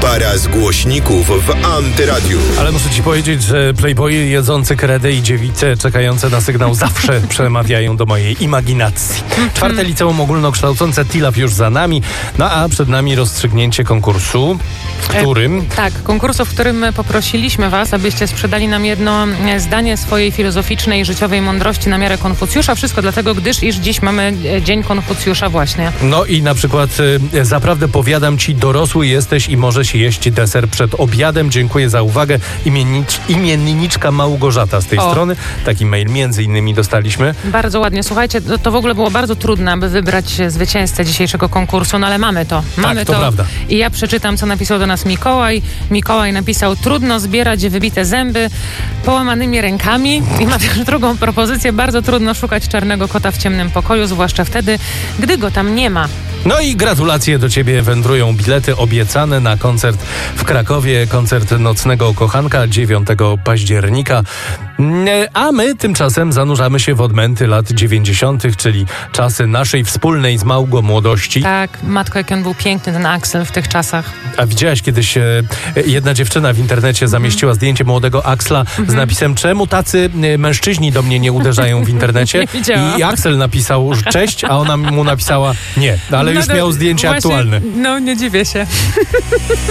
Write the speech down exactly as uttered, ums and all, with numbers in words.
Para z głośników w Antyradiu. Ale muszę ci powiedzieć, że playboye jedzący kredę i dziewice czekające na sygnał zawsze przemawiają do mojej imaginacji. Czwarte liceum ogólnokształcące T I L A F już za nami, no a przed nami rozstrzygnięcie konkursu, w którym... E, tak, konkursu, w którym poprosiliśmy was, abyście sprzedali nam jedno zdanie swojej filozoficznej, życiowej mądrości na miarę Konfucjusza. Wszystko dlatego, gdyż iż dziś mamy Dzień Konfucjusza właśnie. No i na przykład y, zaprawdę powiadam ci, dorosły jesteś i możesz jeść deser przed obiadem. Dziękuję za uwagę. Imiennicz, imienniczka Małgorzata z tej o. strony. Taki mail między innymi dostaliśmy. Bardzo ładnie. Słuchajcie, to, to w ogóle było bardzo trudne, aby wybrać zwycięzcę dzisiejszego konkursu, no ale mamy to. Mamy tak, to, to. prawda. I ja przeczytam, co napisał do nas Mikołaj. Mikołaj napisał: trudno zbierać wybite zęby połamanymi rękami. I ma też drugą propozycję. Bardzo trudno szukać czarnego kota w ciemnym pokoju, zwłaszcza wtedy, gdy go tam nie ma. No i gratulacje do ciebie wędrują bilety obiecane na koncert w Krakowie, koncert Nocnego Kochanka dziewiątego października. A my tymczasem zanurzamy się w odmęty lat dziewięćdziesiątych, czyli czasy naszej wspólnej z Małgą młodości. Tak, matko, jak on był piękny, ten Axel w tych czasach. A widziałaś kiedyś, e, jedna dziewczyna w internecie mm. zamieściła zdjęcie młodego Axla mm-hmm. z napisem: czemu tacy e, mężczyźni do mnie nie uderzają w internecie? Nie widziałam. I Axel napisał cześć, a ona mu napisała nie, ale no już to miał zdjęcie właśnie, aktualne. No, nie dziwię się.